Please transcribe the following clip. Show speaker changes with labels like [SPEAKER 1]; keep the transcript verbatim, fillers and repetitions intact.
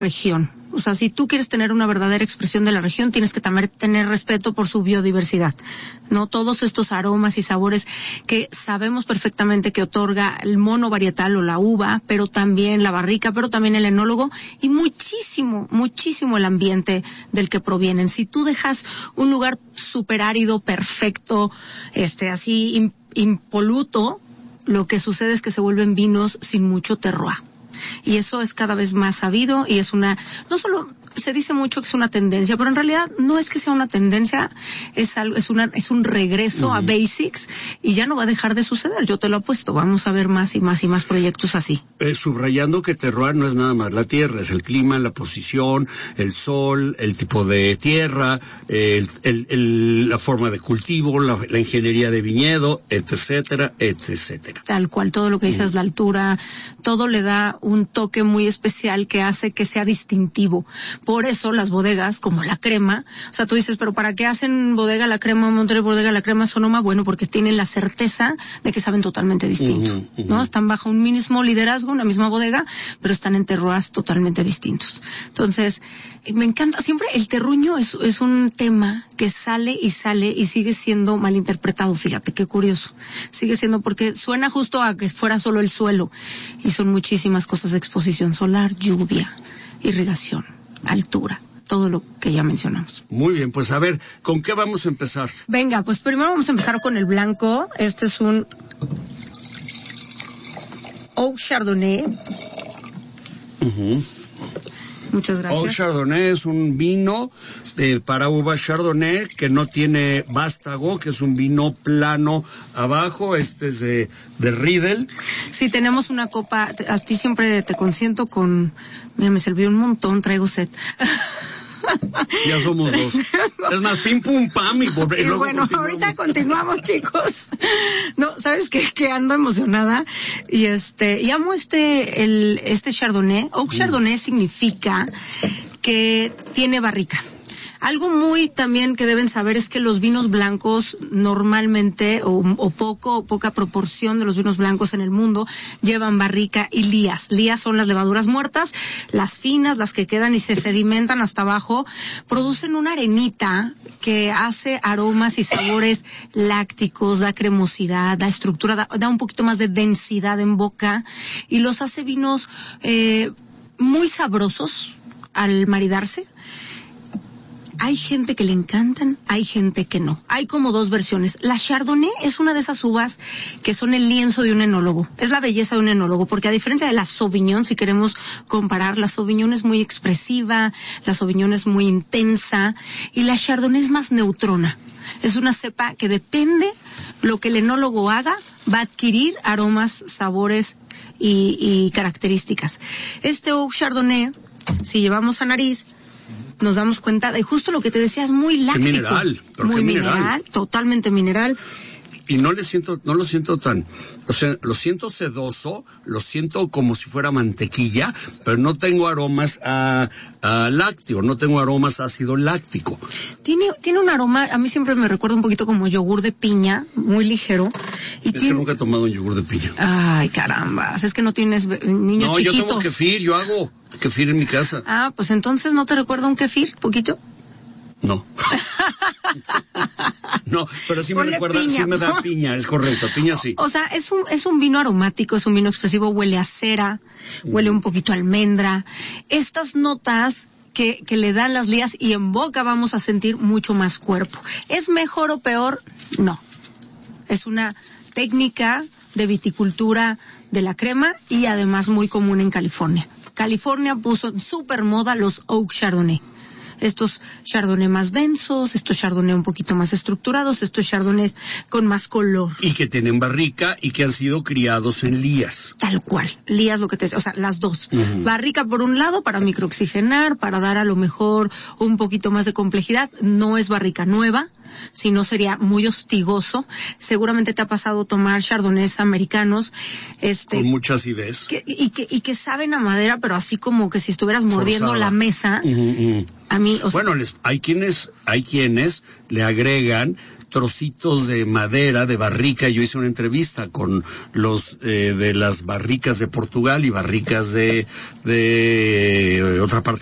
[SPEAKER 1] región. O sea, si tú quieres tener una verdadera expresión de la región, tienes que también tener respeto por su biodiversidad. No todos estos aromas y sabores que sabemos perfectamente que otorga el mono varietal o la uva, pero también la barrica, pero también el enólogo y muchísimo, muchísimo el ambiente del que provienen. Si tú dejas un lugar súper árido, perfecto, este, así im- impoluto, lo que sucede es que se vuelven vinos sin mucho terroir. Y eso es cada vez más sabido y es una, no solo se dice mucho que es una tendencia, pero en realidad no es que sea una tendencia, es algo, es una, es un regreso uh-huh. a basics y ya no va a dejar de suceder, yo te lo apuesto, vamos a ver más y más y más proyectos así.
[SPEAKER 2] Eh, subrayando que terroir no es nada más la tierra, es el clima, la posición, el sol, el tipo de tierra, el, el, el, la forma de cultivo, la, la ingeniería de viñedo, etcétera, etcétera.
[SPEAKER 1] Tal cual, todo lo que dices, uh-huh. la altura, todo le da un toque muy especial que hace que sea distintivo. Por eso las bodegas, como la crema, o sea, tú dices, pero ¿para qué hacen bodega la crema, Monterrey bodega la crema Sonoma? Bueno, porque tienen la certeza de que saben totalmente distinto, uh-huh, uh-huh. ¿no? Están bajo un mismo liderazgo, una misma bodega, pero están en terroirs totalmente distintos. Entonces, me encanta, siempre el terruño es, es un tema que sale y sale y sigue siendo malinterpretado, fíjate, qué curioso. Sigue siendo porque suena justo a que fuera solo el suelo, y son muchísimas cosas de exposición solar, lluvia, irrigación, altura, todo lo que ya mencionamos.
[SPEAKER 2] Muy bien, pues a ver, ¿con qué vamos a empezar?
[SPEAKER 1] Venga, pues primero vamos a empezar con el blanco. Este es un Oak Chardonnay.
[SPEAKER 2] Uh-huh.
[SPEAKER 1] Muchas gracias.
[SPEAKER 2] Oak Chardonnay es un vino eh, para uva Chardonnay que no tiene vástago, que es un vino plano abajo. Este es de, de Riedel.
[SPEAKER 1] Sí, tenemos una copa, a ti siempre te consiento con, mira, me sirvió un montón, traigo sed.
[SPEAKER 2] Ya somos dos. Es más, pim pum pam y, por, y,
[SPEAKER 1] y
[SPEAKER 2] luego
[SPEAKER 1] bueno,
[SPEAKER 2] continuamos.
[SPEAKER 1] ahorita continuamos, chicos. No, ¿sabes qué? Que ando emocionada y este, y amo este, el, este Chardonnay. Oak Chardonnay mm. significa que tiene barrica. Algo muy también que deben saber es que los vinos blancos normalmente, o, o poco, o poca proporción de los vinos blancos en el mundo, llevan barrica y lías. Lías son las levaduras muertas, las finas, las que quedan y se sedimentan hasta abajo, producen una arenita que hace aromas y sabores lácticos, da cremosidad, da estructura, da, da un poquito más de densidad en boca, y los hace vinos eh, muy sabrosos al maridarse. Hay gente que le encantan, hay gente que no. Hay como dos versiones. La Chardonnay es una de esas uvas que son el lienzo de un enólogo. Es la belleza de un enólogo, porque a diferencia de la Sauvignon, si queremos comparar, la Sauvignon es muy expresiva, la Sauvignon es muy intensa, y la Chardonnay es más neutrona. Es una cepa que depende lo que el enólogo haga, va a adquirir aromas, sabores y, y características. Este Oak Chardonnay, si llevamos a nariz, nos damos cuenta de justo lo que te decías, muy láctico.
[SPEAKER 2] Qué mineral.
[SPEAKER 1] Muy
[SPEAKER 2] qué
[SPEAKER 1] mineral,
[SPEAKER 2] mineral,
[SPEAKER 1] totalmente mineral.
[SPEAKER 2] Y no le siento, no lo siento tan, o sea, lo siento sedoso, lo siento como si fuera mantequilla, pero no tengo aromas a, a lácteo, no tengo aromas a ácido láctico.
[SPEAKER 1] Tiene, tiene un aroma, a mí siempre me recuerda un poquito como yogur de piña, muy ligero. Y
[SPEAKER 2] es
[SPEAKER 1] tiene...
[SPEAKER 2] que nunca he tomado un yogur de piña.
[SPEAKER 1] Ay, caramba, es que no tienes niños
[SPEAKER 2] no,
[SPEAKER 1] chiquitos.
[SPEAKER 2] No, yo tomo kefir, yo hago kefir en mi casa.
[SPEAKER 1] Ah, pues entonces, ¿no te recuerda un kefir, poquito?
[SPEAKER 2] No. No, pero sí me
[SPEAKER 1] Ponle
[SPEAKER 2] recuerda,
[SPEAKER 1] piña,
[SPEAKER 2] sí me da
[SPEAKER 1] ¿no?
[SPEAKER 2] piña, es correcto, piña sí.
[SPEAKER 1] O sea, es un, es un vino aromático, es un vino expresivo, huele a cera, mm. huele un poquito a almendra. Estas notas que, que le dan las lías y en boca vamos a sentir mucho más cuerpo. ¿Es mejor o peor? No. Es una técnica de viticultura de la crema y además muy común en California. California puso en super moda los Oak Chardonnay. Estos Chardonnay más densos, estos Chardonnay un poquito más estructurados, estos Chardonnays con más color.
[SPEAKER 2] Y que tienen barrica y que han sido criados en lías.
[SPEAKER 1] Tal cual, lías lo que te, o sea, las dos. Uh-huh. Barrica por un lado para microoxigenar, para dar a lo mejor un poquito más de complejidad. No es barrica nueva, si no sería muy hostigoso. Seguramente te ha pasado tomar chardonnays americanos, este,
[SPEAKER 2] con mucha acidez.
[SPEAKER 1] Que, y que, y que saben a madera, pero así como que si estuvieras mordiendo Forzada. La mesa.
[SPEAKER 2] Uh-huh.
[SPEAKER 1] A mí, o sea,
[SPEAKER 2] bueno, les, hay quienes, hay quienes le agregan trocitos de madera, de barrica. Yo hice una entrevista con los eh, de las barricas de Portugal y barricas de, de otra parte